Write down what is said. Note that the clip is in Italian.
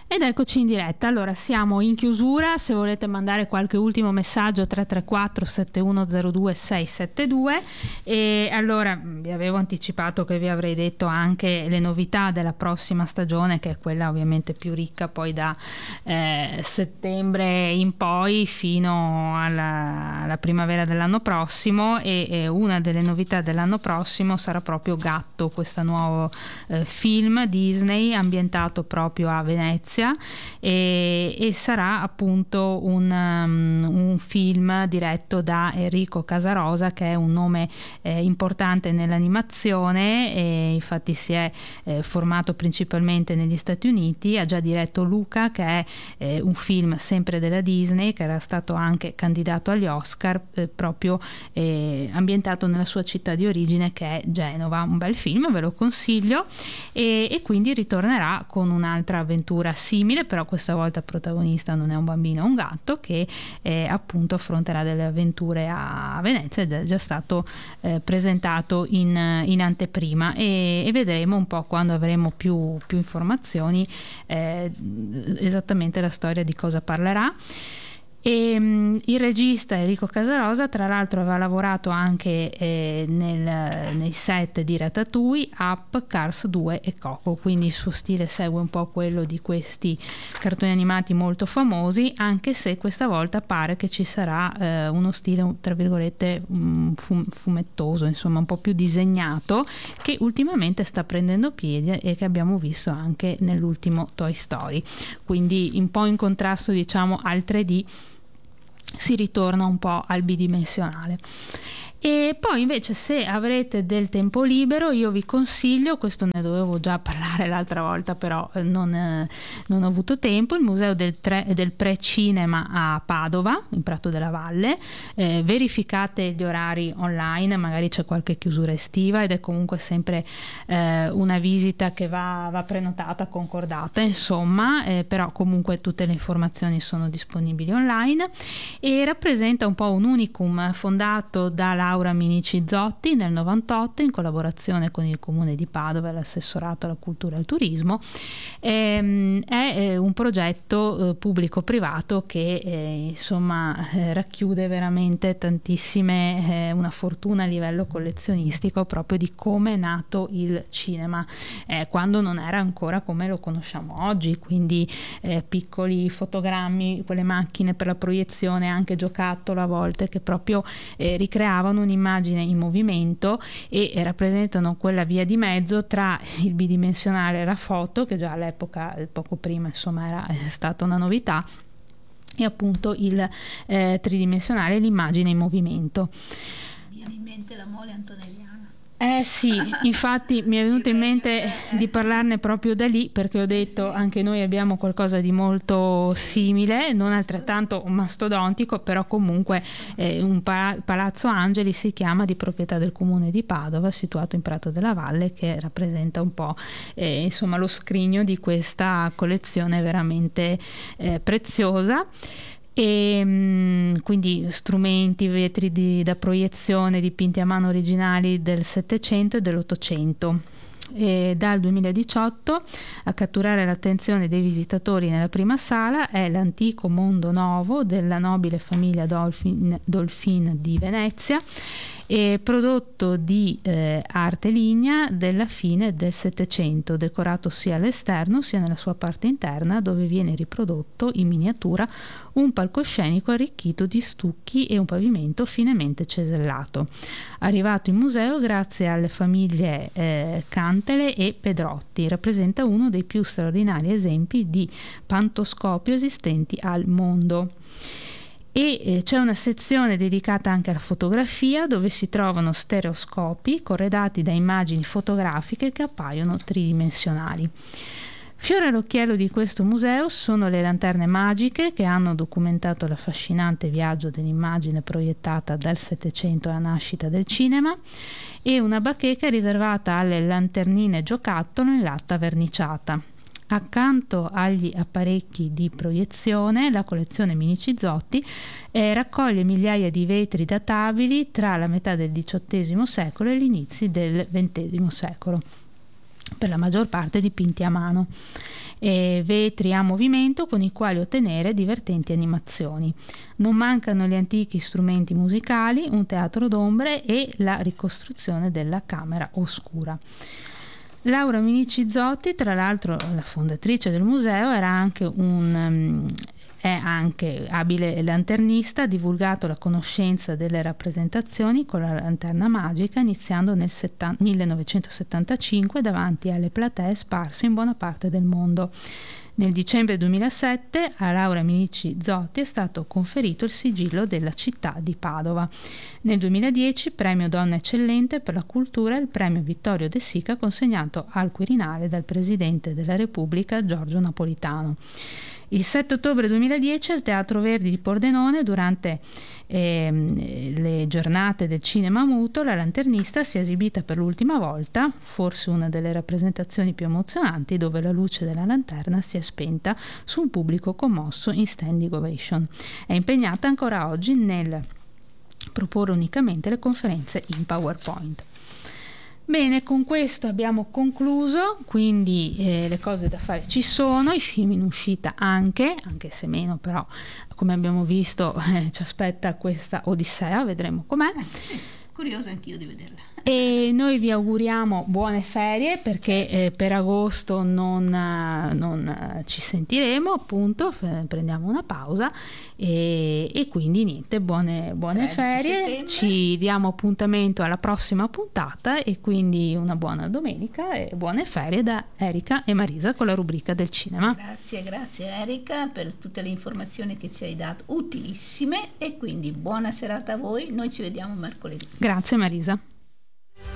Ed eccoci in diretta. Allora, siamo in chiusura. Se volete mandare qualche ultimo messaggio, 334 7102 672. E allora vi avevo anticipato che vi avrei detto anche le novità della prossima stagione, che è quella ovviamente più ricca poi da settembre in poi fino alla primavera dell'anno prossimo, e una delle novità dell'anno prossimo sarà proprio Gatto, questo nuovo film Disney ambientato proprio a Venezia, e sarà appunto un film diretto da Enrico Casarosa, che è un nome importante nell'animazione, e infatti si è formato principalmente negli Stati Uniti. Ha già diretto Luca, che è un film sempre della Disney, che era stato anche candidato agli Oscar, proprio ambientato nella sua città di origine, che è Genova. Un bel film, ve lo consiglio, e quindi ritornerà con un'altra avventura simile, però questa volta il protagonista non è un bambino, è un gatto che appunto affronterà delle avventure a Venezia, ed è già stato presentato in anteprima, e vedremo un po', quando avremo più informazioni, esattamente la storia di cosa parlerà. E il regista Enrico Casarosa, tra l'altro, aveva lavorato anche nei set di Ratatouille, Up, Cars 2 e Coco, quindi il suo stile segue un po' quello di questi cartoni animati molto famosi, anche se questa volta pare che ci sarà uno stile tra virgolette fumettoso, insomma un po' più disegnato, che ultimamente sta prendendo piede e che abbiamo visto anche nell'ultimo Toy Story, quindi un po' in contrasto, diciamo, al 3D. Si ritorna un po' al bidimensionale. E poi invece, se avrete del tempo libero, io vi consiglio, questo ne dovevo già parlare l'altra volta, però non ho avuto tempo, il museo del pre-cinema a Padova, in Prato della Valle. Verificate gli orari online, magari c'è qualche chiusura estiva, ed è comunque sempre una visita che va prenotata, concordata, insomma, però comunque tutte le informazioni sono disponibili online, e rappresenta un po' un unicum fondato da Laura Minici Zotti nel 98 in collaborazione con il Comune di Padova e l'assessorato alla cultura e al turismo. È un progetto pubblico-privato che insomma racchiude veramente tantissime, una fortuna a livello collezionistico, proprio di come è nato il cinema quando non era ancora come lo conosciamo oggi, quindi piccoli fotogrammi, quelle macchine per la proiezione, anche giocattolo a volte, che proprio ricreavano un'immagine in movimento e rappresentano quella via di mezzo tra il bidimensionale e la foto, che già all'epoca, poco prima, insomma, era stata una novità, e appunto il tridimensionale, l'immagine in movimento. Mi viene in mente la mole antonelliana. Sì, infatti mi è venuto in mente di parlarne proprio da lì, perché ho detto anche noi abbiamo qualcosa di molto simile, non altrettanto mastodontico, però comunque un Palazzo Angeli si chiama, di proprietà del Comune di Padova, situato in Prato della Valle, che rappresenta un po' insomma lo scrigno di questa collezione veramente preziosa. E quindi strumenti, vetri da proiezione dipinti a mano, originali del Settecento e dell'Ottocento. E dal 2018 a catturare l'attenzione dei visitatori nella prima sala è l'antico Mondo Novo della nobile famiglia Dolfin di Venezia, prodotto di arte lignea della fine del Settecento, decorato sia all'esterno sia nella sua parte interna, dove viene riprodotto in miniatura un palcoscenico arricchito di stucchi e un pavimento finemente cesellato. Arrivato in museo grazie alle famiglie Cantele e Pedrotti, rappresenta uno dei più straordinari esempi di pantoscopio esistenti al mondo. E c'è una sezione dedicata anche alla fotografia, dove si trovano stereoscopi corredati da immagini fotografiche che appaiono tridimensionali. Fiore all'occhiello di questo museo sono le lanterne magiche, che hanno documentato l'affascinante viaggio dell'immagine proiettata dal Settecento alla nascita del cinema, e una bacheca riservata alle lanternine giocattolo in latta verniciata. Accanto agli apparecchi di proiezione, la collezione Minici Zotti raccoglie migliaia di vetri databili tra la metà del XVIII secolo e gli inizi del XX secolo, per la maggior parte dipinti a mano. vetri a movimento con i quali ottenere divertenti animazioni. Non mancano gli antichi strumenti musicali, un teatro d'ombre e la ricostruzione della camera oscura. Laura Minici Zotti, tra l'altro la fondatrice del museo, è anche abile lanternista, ha divulgato la conoscenza delle rappresentazioni con la lanterna magica iniziando nel 1975 davanti alle platee sparse in buona parte del mondo. Nel dicembre 2007 a Laura Minici Zotti è stato conferito il sigillo della città di Padova. Nel 2010 premio Donna Eccellente per la Cultura e il premio Vittorio De Sica consegnato al Quirinale dal Presidente della Repubblica Giorgio Napolitano. Il 7 ottobre 2010 al Teatro Verdi di Pordenone, durante le giornate del cinema muto, la lanternista si è esibita per l'ultima volta, forse una delle rappresentazioni più emozionanti, dove la luce della lanterna si è spenta su un pubblico commosso in standing ovation. È impegnata ancora oggi nel proporre unicamente le conferenze in PowerPoint. Bene, con questo abbiamo concluso, quindi le cose da fare ci sono, i film in uscita anche se meno, però come abbiamo visto ci aspetta questa odissea, vedremo com'è. Sì, curiosa anch'io di vederla. E noi vi auguriamo buone ferie, perché per agosto non ci sentiremo, appunto, prendiamo una pausa e quindi niente, buone ferie, settembre. ci diamo appuntamento alla prossima puntata e quindi una buona domenica e buone ferie da Erika e Marisa con la rubrica del cinema. Grazie Erika per tutte le informazioni che ci hai dato, utilissime, e quindi buona serata a voi, noi ci vediamo mercoledì. Grazie Marisa.